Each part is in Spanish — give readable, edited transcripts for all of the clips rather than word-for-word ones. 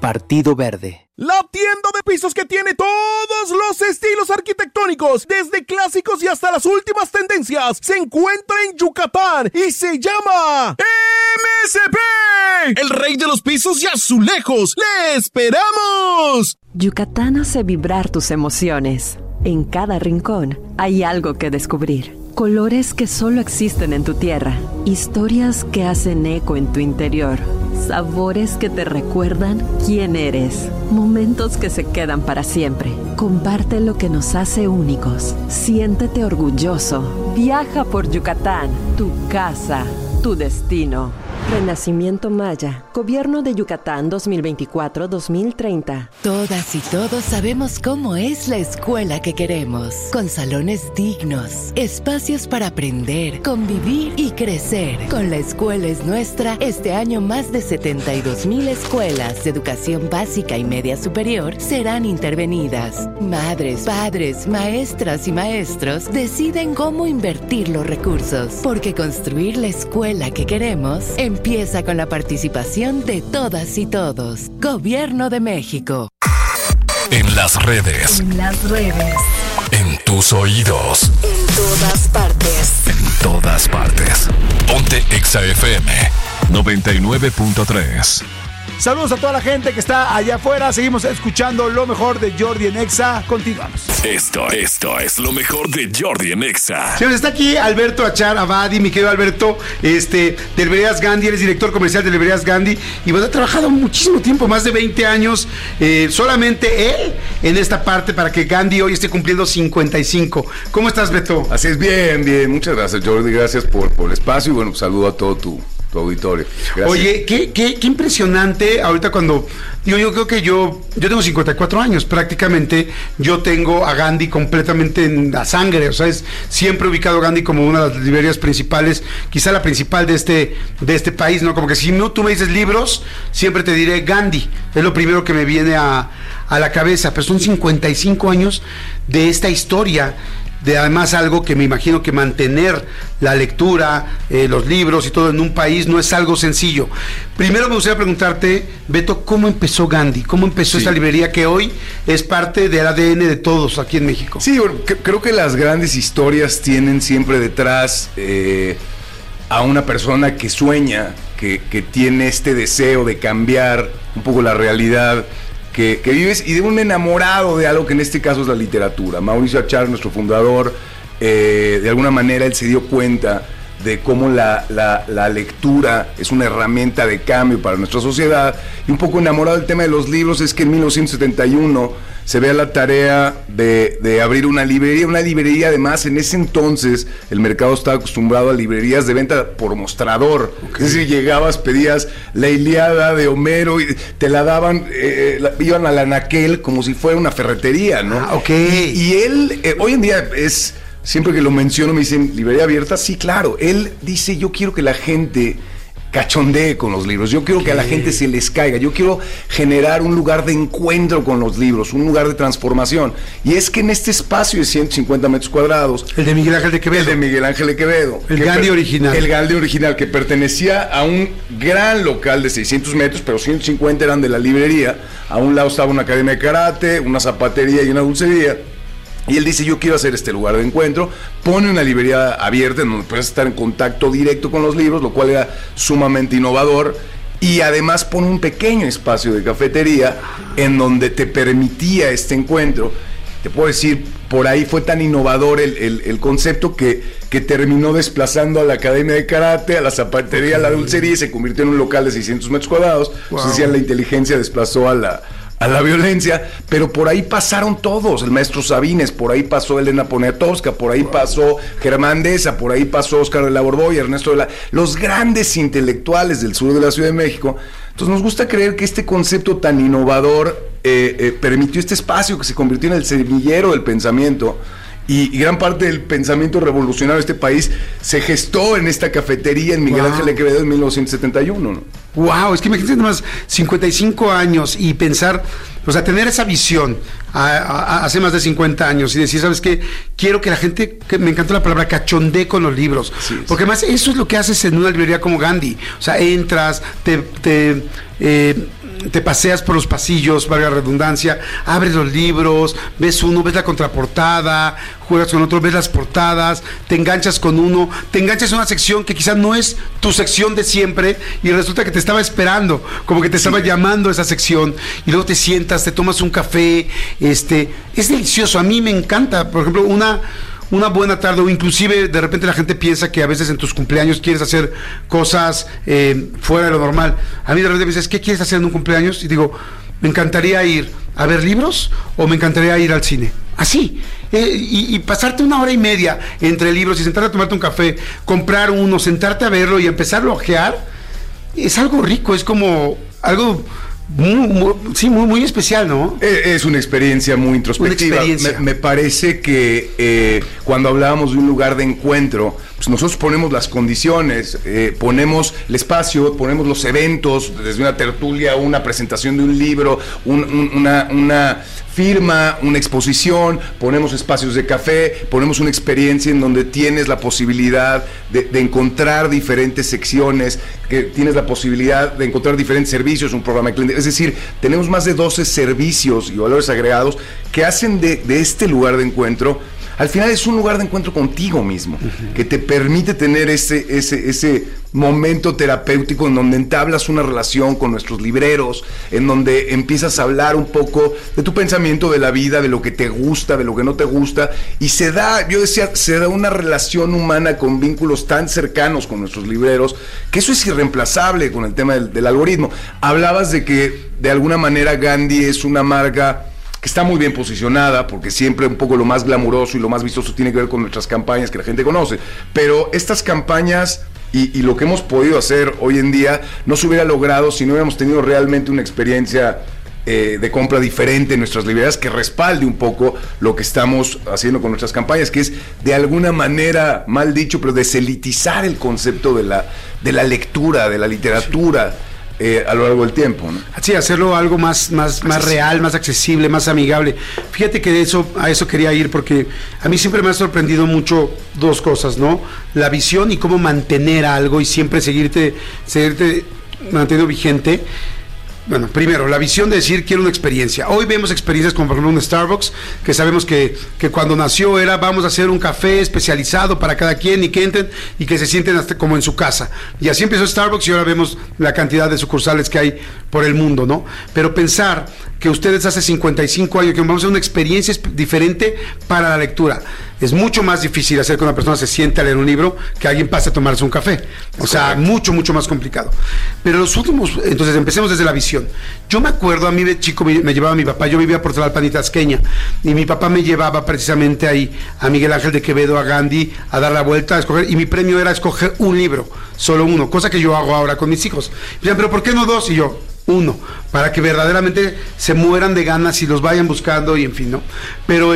Partido Verde. La tienda de pisos que tiene todos los estilos arquitectónicos, desde clásicos y hasta las últimas tendencias, se encuentra en Yucatán y se llama MSP, el rey de los pisos y azulejos. ¡Le esperamos! Yucatán hace vibrar tus emociones. En cada rincón hay algo que descubrir. Colores que solo existen en tu tierra. Historias que hacen eco en tu interior. Sabores que te recuerdan quién eres. Momentos que se quedan para siempre. Comparte lo que nos hace únicos. Siéntete orgulloso. Viaja por Yucatán, tu casa, tu destino. Renacimiento Maya. Gobierno de Yucatán 2024-2030. Todas y todos sabemos cómo es la escuela que queremos. Con salones dignos, espacios para aprender, convivir y crecer. Con La Escuela es Nuestra, este año más de 72,000 escuelas de educación básica y media superior serán intervenidas. Madres, padres, maestras y maestros deciden cómo invertir los recursos. Porque construir la escuela que queremos empieza con la participación de todas y todos. Gobierno de México. En las redes. En las redes. En tus oídos. En todas partes. En todas partes. Ponte Exa FM 99.3. Saludos a toda la gente que está allá afuera. Seguimos escuchando lo mejor de Jordi en Exa. Continuamos. Esto es lo mejor de Jordi en Exa. Señores, está aquí Alberto Achar Abadi, mi querido Alberto, de Librerías Gandhi. Él es director comercial de Librerías Gandhi y ha trabajado muchísimo tiempo, más de 20 años, solamente él en esta parte para que Gandhi hoy esté cumpliendo 55. ¿Cómo estás, Beto? Así es, bien. Muchas gracias, Jordi. Gracias por el espacio y bueno, saludo a todo tu auditorio. Gracias. Oye, qué impresionante. Ahorita cuando yo creo que yo tengo 54 años, prácticamente yo tengo a Gandhi completamente en la sangre, o sea, siempre he ubicado a Gandhi como una de las librerías principales, quizá la principal de este país, ¿no? Como que si no tú me dices libros, siempre te diré Gandhi, es lo primero que me viene a la cabeza, pero son 55 años de esta historia, de además algo que me imagino que mantener la lectura, los libros y todo en un país no es algo sencillo. Primero me gustaría preguntarte, Beto, ¿cómo empezó Gandhi? ¿Cómo empezó esta librería que hoy es parte del ADN de todos aquí en México? Sí, bueno, creo que las grandes historias tienen siempre detrás a una persona que sueña, que tiene este deseo de cambiar un poco la realidad que vives y de un enamorado de algo que en este caso es la literatura. Mauricio Achar, nuestro fundador, de alguna manera él se dio cuenta de cómo la lectura es una herramienta de cambio para nuestra sociedad, y un poco enamorado del tema de los libros es que en 1971 se ve la tarea de abrir una librería además en ese entonces el mercado estaba acostumbrado a librerías de venta por mostrador, es decir, llegabas, pedías la Ilíada de Homero y te la daban, iban al anaquel como si fuera una ferretería, ¿no? Y él, hoy en día es, siempre que lo menciono me dicen, ¿librería abierta? Sí, claro, él dice, yo quiero que la gente cachondee con los libros, yo quiero que a la gente se les caiga, yo quiero generar un lugar de encuentro con los libros, un lugar de transformación, y es que en este espacio de 150 metros cuadrados, el de Miguel Ángel de Quevedo, el Gandhi original, que pertenecía a un gran local de 600 metros, pero 150 eran de la librería, a un lado estaba una academia de karate, una zapatería y una dulcería. Y él dice, yo quiero hacer este lugar de encuentro, pone una librería abierta en donde puedes estar en contacto directo con los libros, lo cual era sumamente innovador, y además pone un pequeño espacio de cafetería en donde te permitía este encuentro. Te puedo decir, por ahí fue tan innovador el concepto que terminó desplazando a la academia de karate, a la zapatería, a la dulcería, y se convirtió en un local de 600 metros cuadrados. Wow. O sea, la inteligencia desplazó a la violencia, pero por ahí pasaron todos, el maestro Sabines, por ahí pasó Elena Poniatowska, por ahí pasó Germán Deza, por ahí pasó Óscar de la Borbolla, Ernesto de la... los grandes intelectuales del sur de la Ciudad de México. Entonces nos gusta creer que este concepto tan innovador permitió este espacio que se convirtió en el semillero del pensamiento, y gran parte del pensamiento revolucionario de este país se gestó en esta cafetería en Miguel Ángel de Quevedo en 1971, ¿no? Wow, es que imagínate nomás 55 años y pensar, o sea, tener esa visión hace más de 50 años y decir, ¿sabes qué? Quiero que la gente, que me encantó la palabra, cachondee con los libros, porque además eso es lo que haces en una librería como Gandhi, o sea, entras, te paseas por los pasillos, valga la redundancia, abres los libros, ves uno, ves la contraportada, juegas con otro, ves las portadas, te enganchas con uno, te enganchas en una sección que quizás no es tu sección de siempre y resulta que te estaba esperando, como que te estaba llamando esa sección, y luego te sientas, te tomas un café, es delicioso. A mí me encanta, por ejemplo, una buena tarde, o inclusive de repente la gente piensa que a veces en tus cumpleaños quieres hacer cosas fuera de lo normal. A mí de repente me dices, ¿qué quieres hacer en un cumpleaños? Y digo, me encantaría ir a ver libros o me encantaría ir al cine. Así, y pasarte 1 hora y media entre libros y sentarte a tomarte un café, comprar uno, sentarte a verlo y empezarlo a ojear, es algo rico, es como algo... muy especial, ¿no? Es una experiencia muy introspectiva. Me parece que cuando hablábamos de un lugar de encuentro, pues nosotros ponemos las condiciones, ponemos el espacio, ponemos los eventos, desde una tertulia, una presentación de un libro, una firma, una exposición, ponemos espacios de café, ponemos una experiencia en donde tienes la posibilidad de encontrar diferentes secciones, que tienes la posibilidad de encontrar diferentes servicios, un programa de cliente. Es decir, tenemos más de 12 servicios y valores agregados que hacen de este lugar de encuentro, al final es un lugar de encuentro contigo mismo, que te permite tener ese momento terapéutico en donde entablas una relación con nuestros libreros, en donde empiezas a hablar un poco de tu pensamiento de la vida, de lo que te gusta, de lo que no te gusta, y se da una relación humana con vínculos tan cercanos con nuestros libreros, que eso es irreemplazable con el tema del algoritmo. Hablabas de que de alguna manera Gandhi es una marca que está muy bien posicionada, porque siempre un poco lo más glamuroso y lo más vistoso tiene que ver con nuestras campañas que la gente conoce, pero estas campañas y lo que hemos podido hacer hoy en día no se hubiera logrado si no hubiéramos tenido realmente una experiencia de compra diferente en nuestras librerías que respalde un poco lo que estamos haciendo con nuestras campañas, que es de alguna manera, mal dicho, pero deselitizar el concepto de la lectura, de la literatura. A lo largo del tiempo, ¿no? Sí, hacerlo algo más real, más accesible, más amigable. Fíjate que a eso quería ir, porque a mí siempre me ha sorprendido mucho 2 cosas, ¿no? La visión y cómo mantener algo y siempre seguirte manteniendo vigente. Bueno, primero, la visión de decir quiero una experiencia. Hoy vemos experiencias como por ejemplo un Starbucks, que sabemos que cuando nació era vamos a hacer un café especializado para cada quien y que entren y que se sienten hasta como en su casa. Y así empezó Starbucks y ahora vemos la cantidad de sucursales que hay por el mundo, ¿no? Pero pensar que ustedes hace 55 años que vamos a hacer una experiencia diferente para la lectura. Es mucho más difícil hacer que una persona se siente a leer un libro que alguien pase a tomarse un café. O sea, mucho más complicado. Pero entonces empecemos desde la visión. Yo me acuerdo, a mí de chico me llevaba mi papá, yo vivía por Tlalpan y Tasqueña, y mi papá me llevaba precisamente ahí a Miguel Ángel de Quevedo, a Gandhi, a dar la vuelta, a escoger, y mi premio era escoger un libro, solo uno, cosa que yo hago ahora con mis hijos. Me decían, pero ¿por qué no 2? Y yo, 1, para que verdaderamente se mueran de ganas y los vayan buscando y en fin, ¿no? Pero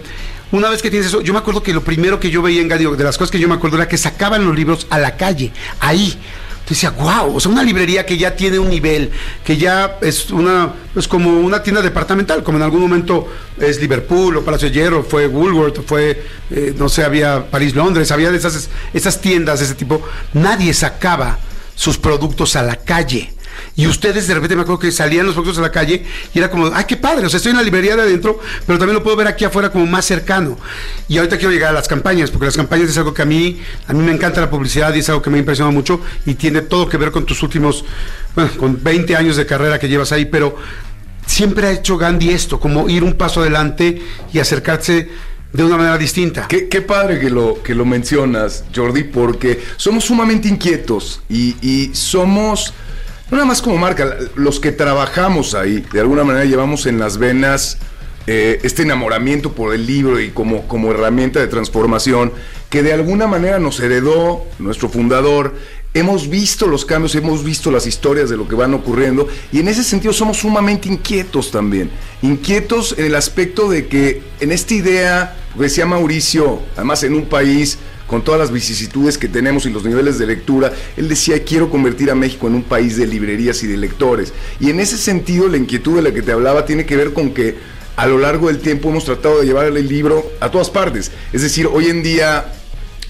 una vez que tienes eso, yo me acuerdo que lo primero que yo veía en Gandhi, de las cosas que yo me acuerdo, era que sacaban los libros a la calle, ahí. Entonces decía, wow, o sea, una librería que ya tiene un nivel, que ya es como una tienda departamental, como en algún momento es Liverpool o Palacio de Hierro, fue Woolworth, o fue, no sé, había París, Londres, había esas tiendas de ese tipo. Nadie sacaba sus productos a la calle. Y ustedes de repente me acuerdo que salían los productos a la calle y era como, ¡ay, qué padre! O sea, estoy en la librería de adentro, pero también lo puedo ver aquí afuera como más cercano. Y ahorita quiero llegar a las campañas, porque las campañas es algo que a mí me encanta la publicidad y es algo que me ha impresionado mucho y tiene todo que ver con tus últimos, bueno, con 20 años de carrera que llevas ahí, pero siempre ha hecho Gandhi esto, como ir un paso adelante y acercarse de una manera distinta. Qué padre que lo mencionas, Jordi, porque somos sumamente inquietos y somos... No nada más como marca, los que trabajamos ahí, de alguna manera llevamos en las venas este enamoramiento por el libro y como herramienta de transformación que de alguna manera nos heredó nuestro fundador. Hemos visto los cambios, hemos visto las historias de lo que van ocurriendo y en ese sentido somos sumamente inquietos también. Inquietos en el aspecto de que en esta idea, que decía Mauricio, además en un país con todas las vicisitudes que tenemos y los niveles de lectura, él decía, quiero convertir a México en un país de librerías y de lectores. Y en ese sentido, la inquietud de la que te hablaba tiene que ver con que a lo largo del tiempo hemos tratado de llevar el libro a todas partes. Es decir, hoy en día,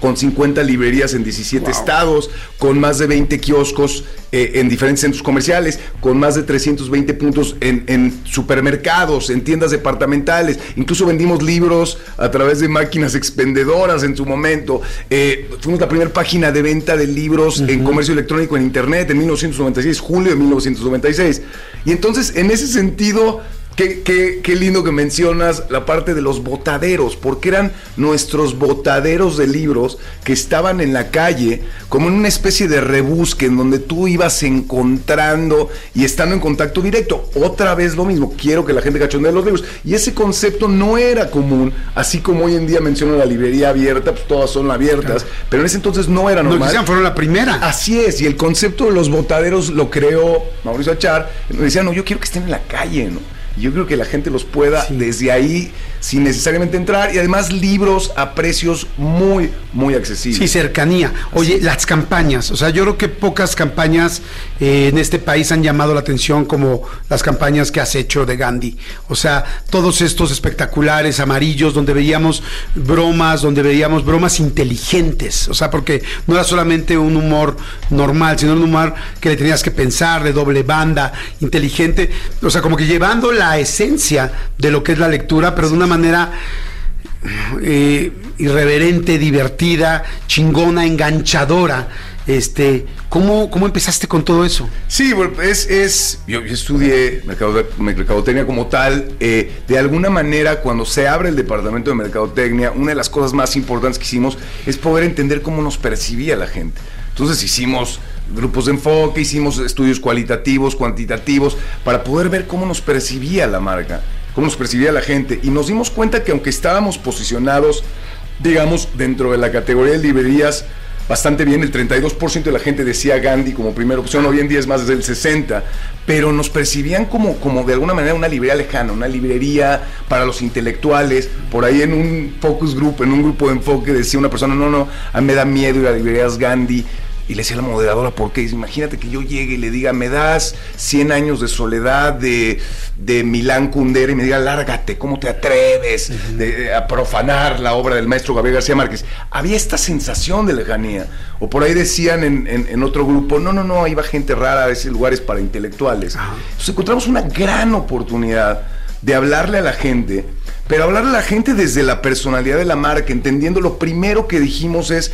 con 50 librerías en 17 estados, con más de 20 kioscos en diferentes centros comerciales, con más de 320 puntos en supermercados, en tiendas departamentales. Incluso vendimos libros a través de máquinas expendedoras en su momento. Fuimos la primera página de venta de libros en comercio electrónico en internet en 1996, julio de 1996. Y entonces, en ese sentido, qué lindo que mencionas la parte de los botaderos, porque eran nuestros botaderos de libros que estaban en la calle, como en una especie de rebusque, en donde tú ibas encontrando y estando en contacto directo. Otra vez lo mismo, quiero que la gente cachondee los libros. Y ese concepto no era común, así como hoy en día menciono la librería abierta, pues todas son abiertas, claro. Pero en ese entonces no era normal. No, fueron la primera. Así es, y el concepto de los botaderos lo creó Mauricio Achar. Decía, no, yo quiero que estén en la calle, ¿no? Yo creo que la gente los pueda desde ahí, sin necesariamente entrar, y además libros a precios muy, muy accesibles. Sí, cercanía. Oye, las campañas, o sea, yo creo que pocas campañas en este país han llamado la atención como las campañas que has hecho de Gandhi. O sea, todos estos espectaculares amarillos donde veíamos bromas inteligentes, o sea, porque no era solamente un humor normal, sino un humor que le tenías que pensar, de doble banda, inteligente, o sea, como que llevando la esencia de lo que es la lectura, pero de una manera irreverente, divertida, chingona, enganchadora. ¿Cómo empezaste con todo eso? Sí, yo estudié mercadotecnia como tal. De alguna manera, cuando se abre el departamento de mercadotecnia, una de las cosas más importantes que hicimos es poder entender cómo nos percibía la gente. Entonces hicimos grupos de enfoque, hicimos estudios cualitativos, cuantitativos, para poder ver cómo nos percibía la marca, cómo nos percibía la gente, y nos dimos cuenta que aunque estábamos posicionados, digamos, dentro de la categoría de librerías bastante bien, el 32% de la gente decía Gandhi como primera opción, hoy en día es más del 60%, pero nos percibían como de alguna manera una librería lejana, una librería para los intelectuales. Por ahí en un focus group, en un grupo de enfoque, decía una persona, no, a mí me da miedo ir a librerías Gandhi. Y le decía a la moderadora, ¿por qué? Dice, imagínate que yo llegue y le diga, me das 100 años de soledad de Milán Kundera, y me diga, lárgate, ¿cómo te atreves a profanar la obra del maestro Gabriel García Márquez? Había esta sensación de lejanía. O por ahí decían en otro grupo, no, ahí va gente rara, a veces lugares para intelectuales. Entonces encontramos una gran oportunidad de hablarle a la gente, pero hablarle a la gente desde la personalidad de la marca, entendiendo lo primero que dijimos es...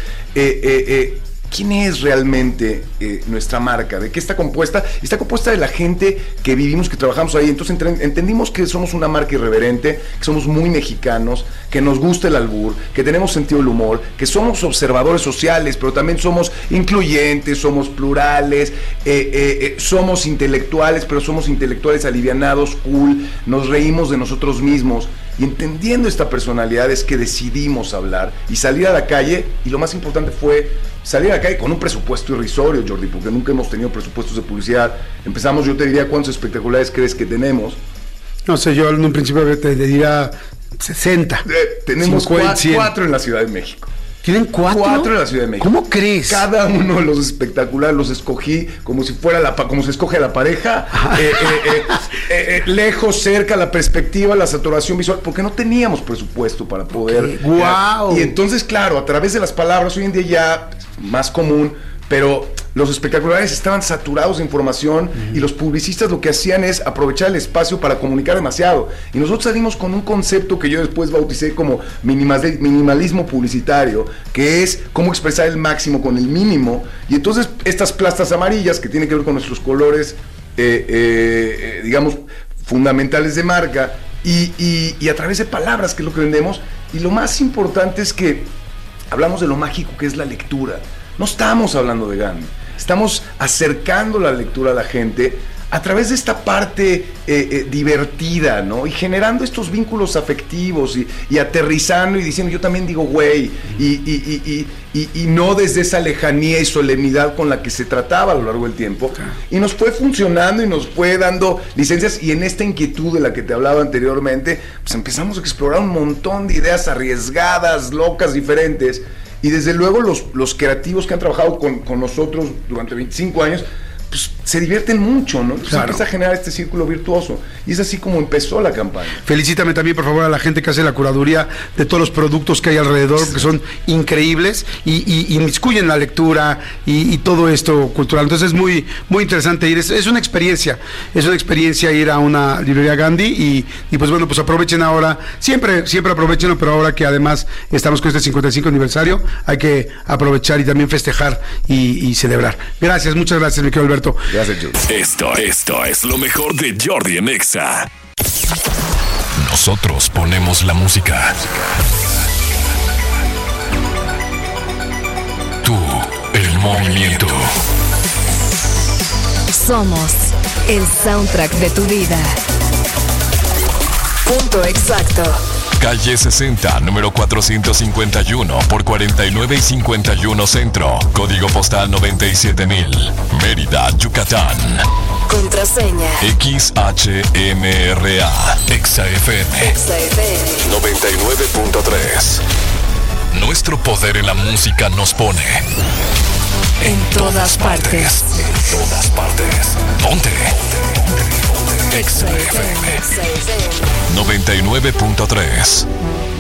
¿quién es realmente nuestra marca? ¿De qué está compuesta? Está compuesta de la gente que vivimos, que trabajamos ahí. Entonces entendimos que somos una marca irreverente, que somos muy mexicanos, que nos gusta el albur, que tenemos sentido del humor, que somos observadores sociales, pero también somos incluyentes, somos plurales, somos intelectuales, pero somos intelectuales alivianados, cool, nos reímos de nosotros mismos. Y entendiendo esta personalidad es que decidimos hablar y salir a la calle, y lo más importante fue salir a la calle con un presupuesto irrisorio, Jordi, porque nunca hemos tenido presupuestos de publicidad. Empezamos, yo te diría, ¿cuántos espectaculares crees que tenemos? No sé, yo en un principio te diría 60. Tenemos 4 en la Ciudad de México. ¿Tienen 4? 4 en la Ciudad de México. ¿Cómo crees? Cada uno de los espectaculares los escogí como si fuera como se escoge a la pareja, lejos, cerca, la perspectiva, la saturación visual, porque no teníamos presupuesto para poder. ¡Wow! Y entonces, claro, a través de las palabras, hoy en día ya más común, pero los espectaculares estaban saturados de información, y los publicistas lo que hacían es aprovechar el espacio para comunicar demasiado. Y nosotros salimos con un concepto que yo después bauticé como minimalismo publicitario, que es cómo expresar el máximo con el mínimo. Y entonces estas plastas amarillas, que tienen que ver con nuestros colores, digamos, fundamentales de marca, y a través de palabras, que es lo que vendemos. Y lo más importante es que hablamos de lo mágico que es la lectura. No estamos hablando de Gandhi, estamos acercando la lectura a la gente a través de esta parte divertida, ¿no? Y generando estos vínculos afectivos y aterrizando y diciendo, yo también digo güey, y no desde esa lejanía y solemnidad con la que se trataba a lo largo del tiempo. Y nos fue funcionando y nos fue dando licencias, y en esta inquietud de la que te hablaba anteriormente, pues empezamos a explorar un montón de ideas arriesgadas, locas, diferentes. Y desde luego los creativos que han trabajado con nosotros durante 25 años, pues se divierten mucho, ¿no? Entonces Claro. empieza a generar este círculo virtuoso. Y es así como empezó la campaña. Felicítame también, por favor, a la gente que hace la curaduría de todos los productos que hay alrededor, que son increíbles y inmiscuyen la lectura y todo esto cultural. Entonces es muy, muy interesante ir. Es una experiencia ir a una librería Gandhi y pues bueno, pues aprovechen ahora, siempre aprovechenlo, pero ahora que además estamos con este 55 aniversario, hay que aprovechar y también festejar y celebrar. Gracias, muchas gracias, mi querido Alberto. Gracias, Jules. Esto es lo mejor de Jordi en Exa. Nosotros ponemos la música. Tú, el movimiento. Somos el soundtrack de tu vida. Punto exacto. Calle 60, número 451 por 49 y 51 Centro. Código postal 97000. Mérida, Yucatán. Contraseña. XHMRA. Exa FM. Exa FM. 99.3. Nuestro poder en la música nos pone En todas partes. En todas partes. Ponte. Exa FM. Exa FM. 99.3.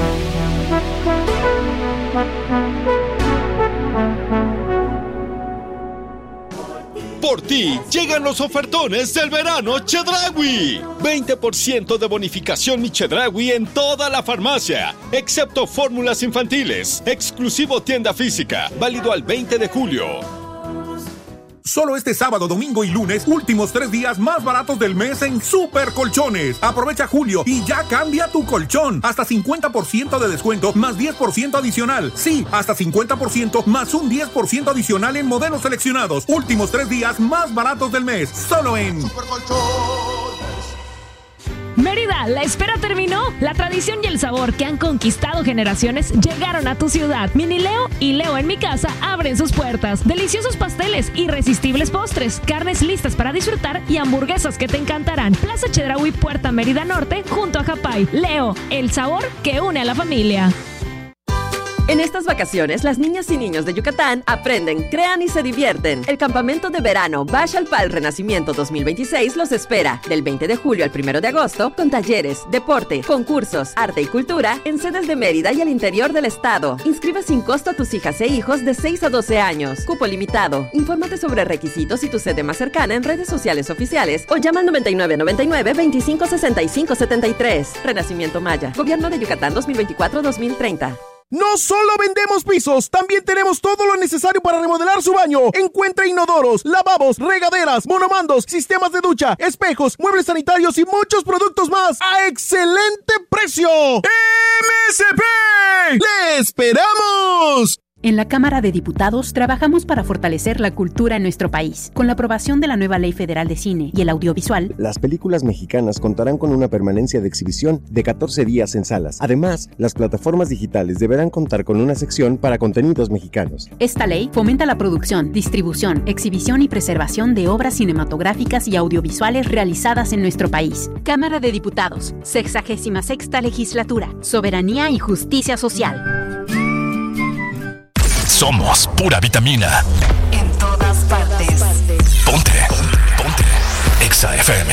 Por ti llegan los ofertones del verano Chedraui. 20% de bonificación mi Chedraui en toda la farmacia, excepto fórmulas infantiles. Exclusivo tienda física, válido al 20 de julio. Solo este sábado, domingo y lunes, últimos 3 días más baratos del mes en Super Colchones. Aprovecha julio y ya cambia tu colchón. Hasta 50% de descuento más 10% adicional. Sí, hasta 50% más un 10% adicional en modelos seleccionados. Últimos 3 días más baratos del mes. Solo en Super Colchones. Mérida, la espera terminó. La tradición y el sabor que han conquistado generaciones llegaron a tu ciudad. Mini Leo y Leo en mi casa abren sus puertas. Deliciosos pasteles, irresistibles postres, carnes listas para disfrutar y hamburguesas que te encantarán. Plaza Chedraui, Puerta Mérida Norte, junto a Japay. Leo, el sabor que une a la familia. En estas vacaciones, las niñas y niños de Yucatán aprenden, crean y se divierten. El campamento de verano Bash al Pal Renacimiento 2026 los espera del 20 de julio al 1 de agosto con talleres, deporte, concursos, arte y cultura en sedes de Mérida y el interior del estado. Inscribe sin costo a tus hijas e hijos de 6 a 12 años. Cupo limitado. Infórmate sobre requisitos y tu sede más cercana en redes sociales oficiales o llama al 9999 25 65 73. Renacimiento Maya. Gobierno de Yucatán 2024-2030. No solo vendemos pisos, también tenemos todo lo necesario para remodelar su baño. Encuentra inodoros, lavabos, regaderas, monomandos, sistemas de ducha, espejos, muebles sanitarios y muchos productos más a excelente precio. ¡MSP! ¡Le esperamos! En la Cámara de Diputados trabajamos para fortalecer la cultura en nuestro país. Con la aprobación de la nueva Ley Federal de Cine y el Audiovisual, las películas mexicanas contarán con una permanencia de exhibición de 14 días en salas. Además, las plataformas digitales deberán contar con una sección para contenidos mexicanos. Esta ley fomenta la producción, distribución, exhibición y preservación de obras cinematográficas y audiovisuales realizadas en nuestro país. Cámara de Diputados, 66ª Legislatura, Soberanía y Justicia Social. Somos pura vitamina. En todas partes. Ponte. Exa FM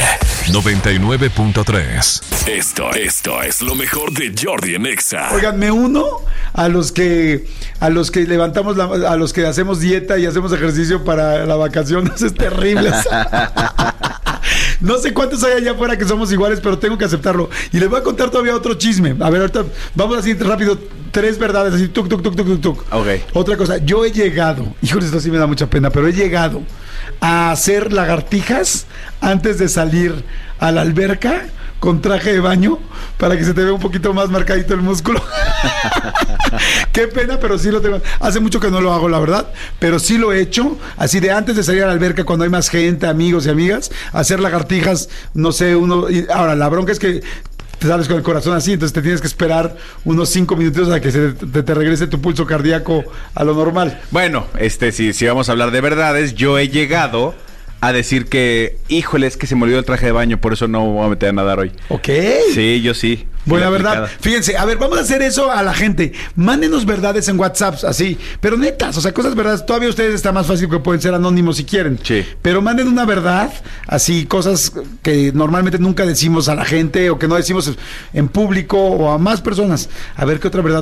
99.3. Esto es lo mejor de Jordi en Exa. Oigan, me uno a los que levantamos a los que hacemos dieta y hacemos ejercicio para la vacación. Eso es terrible. No sé cuántos hay allá afuera que somos iguales, pero tengo que aceptarlo. Y les voy a contar todavía otro chisme. A ver, ahorita vamos así rápido. 3 verdades, así, tuc. Ok. Otra cosa, yo he llegado, híjole, esto sí me da mucha pena, pero he llegado a hacer lagartijas antes de salir a la alberca con traje de baño para que se te vea un poquito más marcadito el músculo. Qué pena, pero sí lo tengo. Hace mucho que no lo hago, la verdad, pero sí lo he hecho, así de antes de salir a la alberca cuando hay más gente, amigos y amigas, hacer lagartijas, no sé, ahora la bronca es que te sales con el corazón así, entonces te tienes que esperar unos 5 minutos a que te regrese tu pulso cardíaco a lo normal. Bueno, si vamos a hablar de verdades, yo he llegado a decir que, híjole, es que se me olvidó el traje de baño, por eso no me voy a meter a nadar hoy. Ok. Sí, yo sí. Buena verdad. Fíjense, a ver, vamos a hacer eso a la gente. Mándenos verdades en WhatsApp, así, pero netas, o sea, cosas verdades. Todavía ustedes está más fácil que pueden ser anónimos si quieren. Sí. Pero manden una verdad, así, cosas que normalmente nunca decimos a la gente o que no decimos en público o a más personas. A ver qué otra verdad